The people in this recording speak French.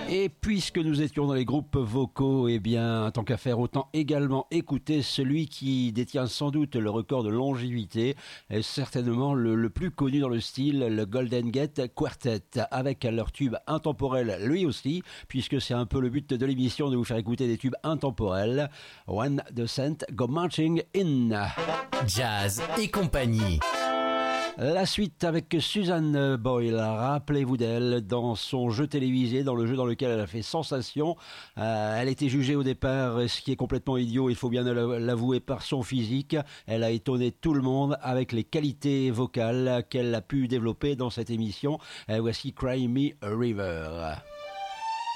Et puisque nous étions dans les groupes vocaux, eh bien, tant qu'à faire, autant également écouter celui qui détient sans doute le record de longévité, et certainement le plus connu dans le style, le Golden Gate Quartet, avec leur tube intemporel lui aussi, puisque c'est un peu le but de l'émission de vous faire écouter des tubes intemporels. When the Saints Go Marching In. Jazz et compagnie. La suite avec Susan Boyle. Rappelez-vous d'elle dans son jeu télévisé, dans le jeu dans lequel elle a fait sensation. Elle était jugée au départ, ce qui est complètement idiot, il faut bien l'avouer, par son physique. Elle a étonné tout le monde avec les qualités vocales qu'elle a pu développer dans cette émission. Voici Cry Me a River.